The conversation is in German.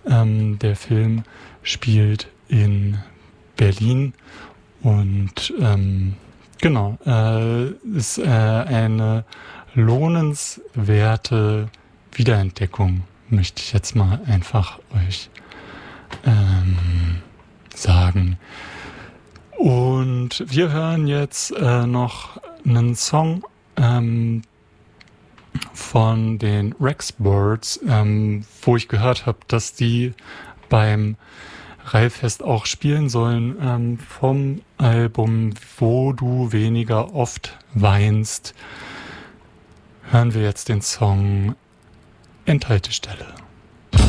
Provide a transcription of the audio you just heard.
Der Film spielt in Berlin und genau, ist eine lohnenswerte Wiederentdeckung, möchte ich jetzt mal einfach euch sagen. Und wir hören jetzt noch einen Song von den Rexbirds, wo ich gehört habe, dass die beim Reifest auch spielen sollen, vom Album Wo du weniger oft weinst, hören wir jetzt den Song Endhaltestelle.